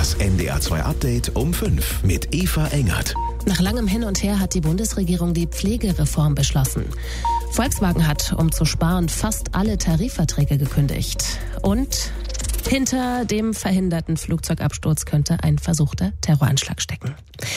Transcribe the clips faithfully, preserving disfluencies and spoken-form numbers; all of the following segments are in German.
Das N D R zwei Update um fünf mit Eva Engert. Nach langem Hin und Her hat die Bundesregierung die Pflegereform beschlossen. Volkswagen hat, um zu sparen, fast alle Tarifverträge gekündigt. Und hinter dem verhinderten Flugzeugabsturz könnte ein versuchter Terroranschlag stecken.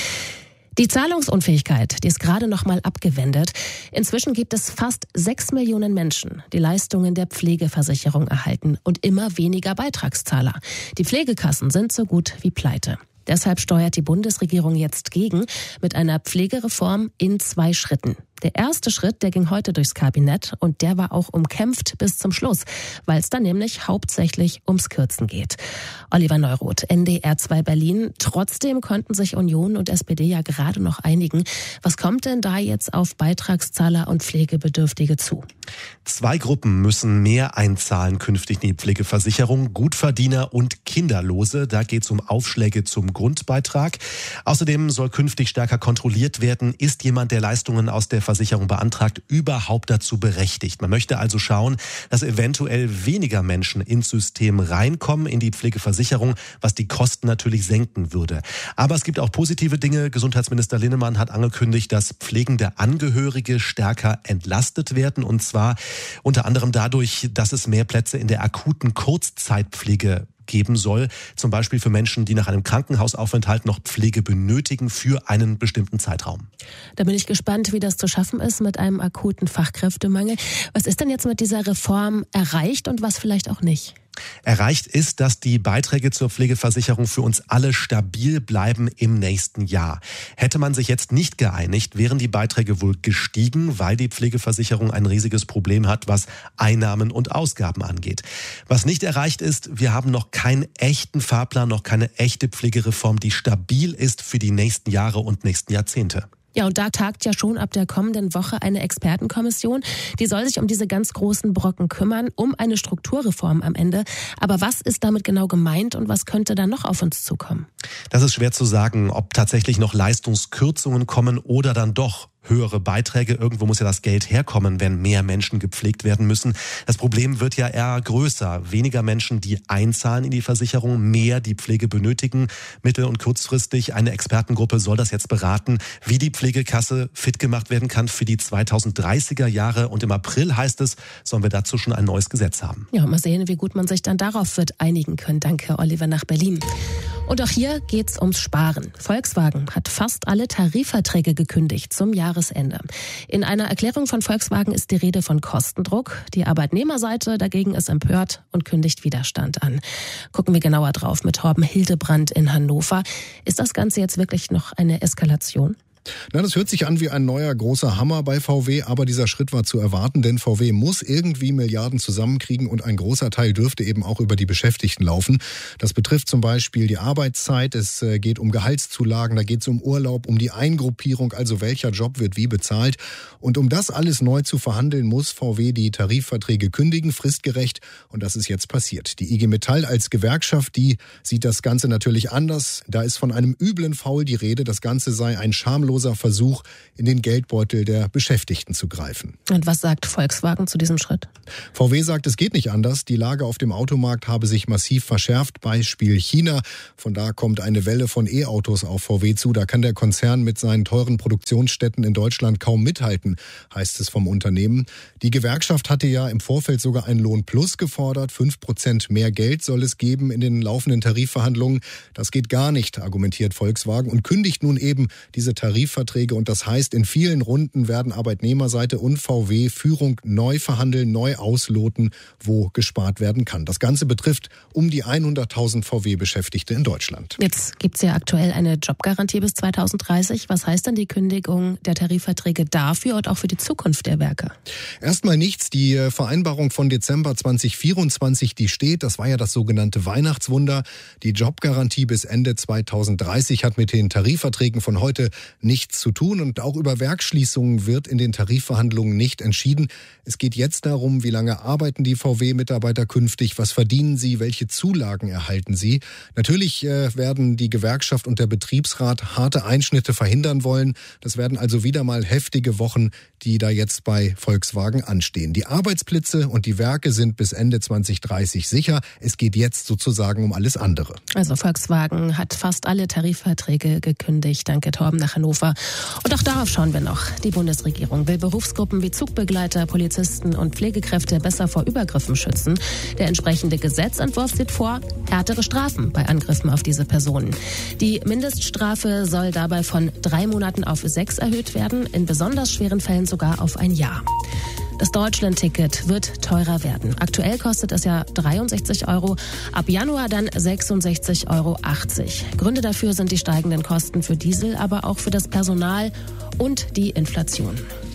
Die Zahlungsunfähigkeit, die ist gerade noch mal abgewendet. Inzwischen gibt es fast sechs Millionen Menschen, die Leistungen der Pflegeversicherung erhalten und immer weniger Beitragszahler. Die Pflegekassen sind so gut wie pleite. Deshalb steuert die Bundesregierung jetzt gegen mit einer Pflegereform in zwei Schritten. Der erste Schritt, der ging heute durchs Kabinett und der war auch umkämpft bis zum Schluss, weil es dann nämlich hauptsächlich ums Kürzen geht. Oliver Neuroth, N D R zwei Berlin. Trotzdem konnten sich Union und S P D ja gerade noch einigen. Was kommt denn da jetzt auf Beitragszahler und Pflegebedürftige zu? Zwei Gruppen müssen mehr einzahlen künftig in die Pflegeversicherung. Gutverdiener und Kinderlose. Da geht es um Aufschläge zum Grundbeitrag. Außerdem soll künftig stärker kontrolliert werden, ist jemand, der Leistungen aus der Versicherung beantragt, überhaupt dazu berechtigt. Man möchte also schauen, dass eventuell weniger Menschen ins System reinkommen, in die Pflegeversicherung, was die Kosten natürlich senken würde. Aber es gibt auch positive Dinge. Gesundheitsminister Linnemann hat angekündigt, dass pflegende Angehörige stärker entlastet werden, und zwar unter anderem dadurch, dass es mehr Plätze in der akuten Kurzzeitpflege geben soll, zum Beispiel für Menschen, die nach einem Krankenhausaufenthalt noch Pflege benötigen für einen bestimmten Zeitraum. Da bin ich gespannt, wie das zu schaffen ist mit einem akuten Fachkräftemangel. Was ist denn jetzt mit dieser Reform erreicht und was vielleicht auch nicht? Erreicht ist, dass die Beiträge zur Pflegeversicherung für uns alle stabil bleiben im nächsten Jahr. Hätte man sich jetzt nicht geeinigt, wären die Beiträge wohl gestiegen, weil die Pflegeversicherung ein riesiges Problem hat, was Einnahmen und Ausgaben angeht. Was nicht erreicht ist, wir haben noch keinen echten Fahrplan, noch keine echte Pflegereform, die stabil ist für die nächsten Jahre und nächsten Jahrzehnte. Ja, und da tagt ja schon ab der kommenden Woche eine Expertenkommission. Die soll sich um diese ganz großen Brocken kümmern, um eine Strukturreform am Ende. Aber was ist damit genau gemeint und was könnte da noch auf uns zukommen? Das ist schwer zu sagen, ob tatsächlich noch Leistungskürzungen kommen oder dann doch höhere Beiträge. Irgendwo muss ja das Geld herkommen, wenn mehr Menschen gepflegt werden müssen. Das Problem wird ja eher größer. Weniger Menschen, die einzahlen in die Versicherung, mehr, die Pflege benötigen. Mittel- und kurzfristig eine Expertengruppe soll das jetzt beraten, wie die Pflegekasse fit gemacht werden kann für die zweitausenddreißiger Jahre. Und im April, heißt es, sollen wir dazu schon ein neues Gesetz haben. Ja, mal sehen, wie gut man sich dann darauf wird einigen können. Danke, Oliver, nach Berlin. Und auch hier geht's ums Sparen. Volkswagen hat fast alle Tarifverträge gekündigt zum Jahresende. In einer Erklärung von Volkswagen ist die Rede von Kostendruck. Die Arbeitnehmerseite dagegen ist empört und kündigt Widerstand an. Gucken wir genauer drauf mit Torben Hildebrand in Hannover. Ist das Ganze jetzt wirklich noch eine Eskalation? Na, das hört sich an wie ein neuer großer Hammer bei V W, aber dieser Schritt war zu erwarten, denn V W muss irgendwie Milliarden zusammenkriegen und ein großer Teil dürfte eben auch über die Beschäftigten laufen. Das betrifft zum Beispiel die Arbeitszeit, es geht um Gehaltszulagen, da geht es um Urlaub, um die Eingruppierung, also welcher Job wird wie bezahlt. Und um das alles neu zu verhandeln, muss V W die Tarifverträge kündigen, fristgerecht, und das ist jetzt passiert. Die I G Metall als Gewerkschaft, die sieht das Ganze natürlich anders. Da ist von einem üblen Faul die Rede, das Ganze sei ein schamloser Versuch, in den Geldbeutel der Beschäftigten zu greifen. Und was sagt Volkswagen zu diesem Schritt? V W sagt, es geht nicht anders. Die Lage auf dem Automarkt habe sich massiv verschärft. Beispiel China. Von da kommt eine Welle von E-Autos auf V W zu. Da kann der Konzern mit seinen teuren Produktionsstätten in Deutschland kaum mithalten, heißt es vom Unternehmen. Die Gewerkschaft hatte ja im Vorfeld sogar einen Lohnplus gefordert. Fünf Prozent mehr Geld soll es geben in den laufenden Tarifverhandlungen. Das geht gar nicht, argumentiert Volkswagen und kündigt nun eben diese Tarifverhandlungen. Tarifverträge, und das heißt, in vielen Runden werden Arbeitnehmerseite und V W-Führung neu verhandeln, neu ausloten, wo gespart werden kann. Das Ganze betrifft um die hunderttausend V W-Beschäftigte in Deutschland. Jetzt gibt es ja aktuell eine Jobgarantie bis zweitausenddreißig. Was heißt denn die Kündigung der Tarifverträge dafür und auch für die Zukunft der Werke? Erstmal nichts. Die Vereinbarung von Dezember zweitausendvierundzwanzig, die steht. Das war ja das sogenannte Weihnachtswunder. Die Jobgarantie bis Ende zweitausenddreißig hat mit den Tarifverträgen von heute nichts zu tun. Und auch über Werksschließungen wird in den Tarifverhandlungen nicht entschieden. Es geht jetzt darum, wie lange arbeiten die V W-Mitarbeiter künftig, was verdienen sie, welche Zulagen erhalten sie. Natürlich äh, werden die Gewerkschaft und der Betriebsrat harte Einschnitte verhindern wollen. Das werden also wieder mal heftige Wochen, die da jetzt bei Volkswagen anstehen. Die Arbeitsplätze und die Werke sind bis Ende zwanzig dreißig sicher. Es geht jetzt sozusagen um alles andere. Also Volkswagen hat fast alle Tarifverträge gekündigt. Danke, Torben, nach Hannover. Und auch darauf schauen wir noch. Die Bundesregierung will Berufsgruppen wie Zugbegleiter, Polizisten und Pflegekräfte besser vor Übergriffen schützen. Der entsprechende Gesetzentwurf sieht vor härtere Strafen bei Angriffen auf diese Personen. Die Mindeststrafe soll dabei von drei Monaten auf sechs erhöht werden, in besonders schweren Fällen sogar auf ein Jahr. Das Deutschland-Ticket wird teurer werden. Aktuell kostet es ja dreiundsechzig Euro, ab Januar dann sechsundsechzig Euro achtzig. Gründe dafür sind die steigenden Kosten für Diesel, aber auch für das Personal und die Inflation.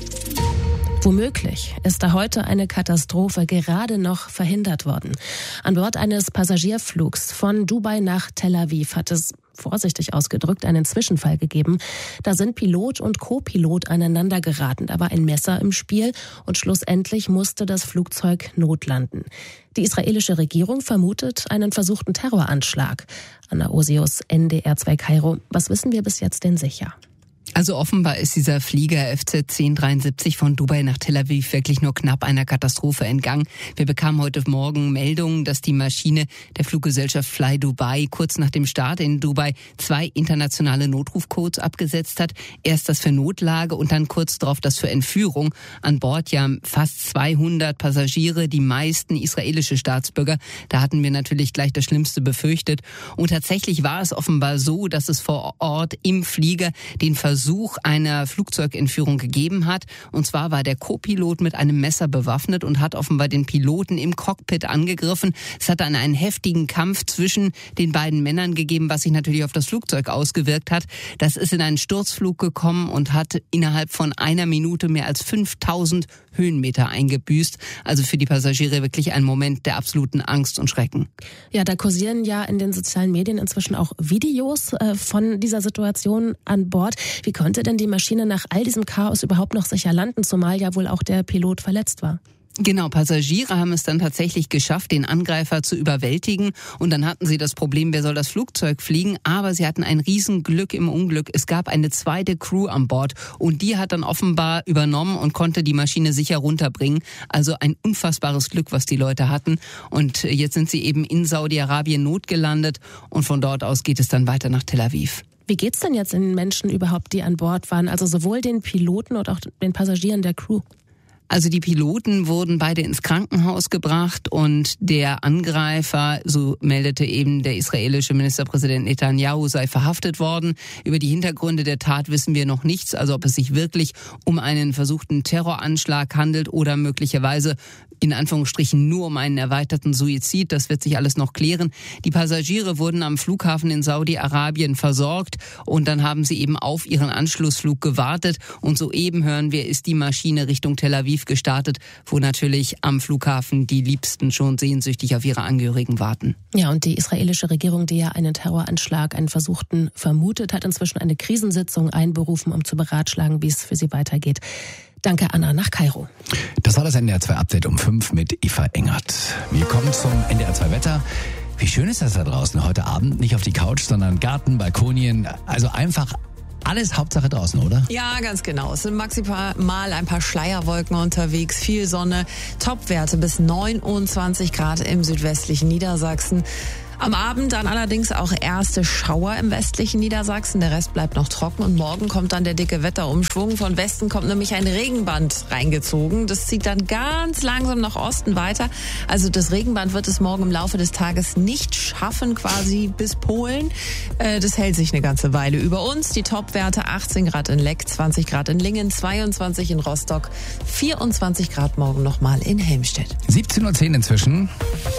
Womöglich ist da heute eine Katastrophe gerade noch verhindert worden. An Bord eines Passagierflugs von Dubai nach Tel Aviv hat es, vorsichtig ausgedrückt, einen Zwischenfall gegeben. Da sind Pilot und Co-Pilot aneinander geraten. Da war ein Messer im Spiel und schlussendlich musste das Flugzeug notlanden. Die israelische Regierung vermutet einen versuchten Terroranschlag. Anna Osius, N D R zwei Kairo. Was wissen wir bis jetzt denn sicher? Also offenbar ist dieser Flieger F Z zehn dreiundsiebzig von Dubai nach Tel Aviv wirklich nur knapp einer Katastrophe entgangen. Wir bekamen heute Morgen Meldungen, dass die Maschine der Fluggesellschaft Fly Dubai kurz nach dem Start in Dubai zwei internationale Notrufcodes abgesetzt hat. Erst das für Notlage und dann kurz darauf das für Entführung. An Bord ja fast zweihundert Passagiere, die meisten israelische Staatsbürger. Da hatten wir natürlich gleich das Schlimmste befürchtet. Und tatsächlich war es offenbar so, dass es vor Ort im Flieger den Versuch Versuch einer Flugzeugentführung gegeben hat. Und zwar war der Co-Pilot mit einem Messer bewaffnet und hat offenbar den Piloten im Cockpit angegriffen. Es hat dann einen heftigen Kampf zwischen den beiden Männern gegeben, was sich natürlich auf das Flugzeug ausgewirkt hat. Das ist in einen Sturzflug gekommen und hat innerhalb von einer Minute mehr als fünftausend Höhenmeter eingebüßt. Also für die Passagiere wirklich ein Moment der absoluten Angst und Schrecken. Ja, da kursieren ja in den sozialen Medien inzwischen auch Videos äh, von dieser Situation an Bord. Wie konnte denn die Maschine nach all diesem Chaos überhaupt noch sicher landen, zumal ja wohl auch der Pilot verletzt war? Genau, Passagiere haben es dann tatsächlich geschafft, den Angreifer zu überwältigen. Und dann hatten sie das Problem, wer soll das Flugzeug fliegen? Aber sie hatten ein Riesenglück im Unglück. Es gab eine zweite Crew an Bord und die hat dann offenbar übernommen und konnte die Maschine sicher runterbringen. Also ein unfassbares Glück, was die Leute hatten. Und jetzt sind sie eben in Saudi-Arabien notgelandet und von dort aus geht es dann weiter nach Tel Aviv. Wie geht's denn jetzt den Menschen überhaupt, die an Bord waren? Also sowohl den Piloten und auch den Passagieren der Crew? Also die Piloten wurden beide ins Krankenhaus gebracht und der Angreifer, so meldete eben der israelische Ministerpräsident Netanyahu, sei verhaftet worden. Über die Hintergründe der Tat wissen wir noch nichts, also ob es sich wirklich um einen versuchten Terroranschlag handelt oder möglicherweise in Anführungsstrichen nur um einen erweiterten Suizid. Das wird sich alles noch klären. Die Passagiere wurden am Flughafen in Saudi-Arabien versorgt und dann haben sie eben auf ihren Anschlussflug gewartet. Und soeben hören wir, ist die Maschine Richtung Tel Aviv gestartet, wo natürlich am Flughafen die Liebsten schon sehnsüchtig auf ihre Angehörigen warten. Ja, und die israelische Regierung, die ja einen Terroranschlag, einen versuchten, vermutet, hat inzwischen eine Krisensitzung einberufen, um zu beratschlagen, wie es für sie weitergeht. Danke, Anna, nach Kairo. Das war das N D R zwei Update um fünf mit Eva Engert. Wir kommen zum N D R zwei Wetter. Wie schön ist das da draußen heute Abend? Nicht auf die Couch, sondern Garten, Balkonien. Also einfach alles Hauptsache draußen, oder? Ja, ganz genau. Es sind maximal ein paar Schleierwolken unterwegs, viel Sonne, Topwerte bis neunundzwanzig Grad im südwestlichen Niedersachsen. Am Abend dann allerdings auch erste Schauer im westlichen Niedersachsen. Der Rest bleibt noch trocken und morgen kommt dann der dicke Wetterumschwung. Von Westen kommt nämlich ein Regenband reingezogen. Das zieht dann ganz langsam nach Osten weiter. Also das Regenband wird es morgen im Laufe des Tages nicht schaffen, quasi bis Polen. Das hält sich eine ganze Weile über uns. Die Topwerte achtzehn Grad in Leck, zwanzig Grad in Lingen, zweiundzwanzig in Rostock, vierundzwanzig Grad morgen nochmal in Helmstedt. siebzehn Uhr zehn inzwischen.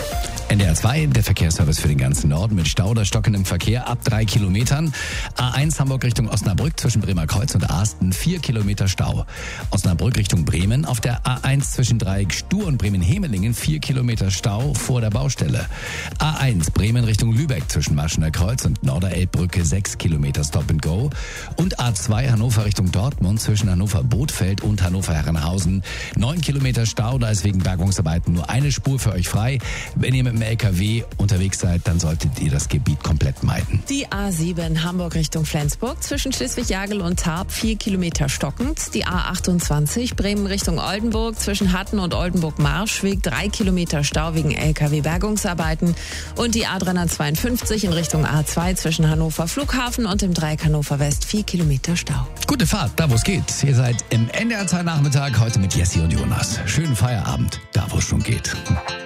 N D R zwei, der Verkehrsservice für den ganzen Norden mit Stau oder stockendem Verkehr ab drei Kilometern. A eins Hamburg Richtung Osnabrück zwischen Bremer Kreuz und Asten vier Kilometer Stau. Osnabrück Richtung Bremen auf der A eins zwischen Dreieck Stur und Bremen-Hemelingen vier Kilometer Stau vor der Baustelle. A eins Bremen Richtung Lübeck zwischen Maschener Kreuz und Norderelbbrücke sechs Kilometer Stop and Go. Und A zwei Hannover Richtung Dortmund zwischen Hannover-Bothfeld und Hannover-Herrenhausen neun Kilometer Stau. Da ist wegen Bergungsarbeiten nur eine Spur für euch frei. Wenn ihr mit dem L K W unterwegs seid, dann solltet ihr das Gebiet komplett meiden. Die A sieben Hamburg Richtung Flensburg zwischen Schleswig-Jagel und Tarp vier Kilometer stockend. Die A achtundzwanzig Bremen Richtung Oldenburg zwischen Hatten und Oldenburg-Marschweg drei Kilometer Stau wegen L K W-Bergungsarbeiten. Und die A dreihundertzweiundfünfzig in Richtung A zwei zwischen Hannover Flughafen und dem Dreieck Hannover West vier Kilometer Stau. Gute Fahrt, da wo es geht. Ihr seid im N D R zwei Nachmittag heute mit Jessie und Jonas. Schönen Feierabend, da wo es schon geht.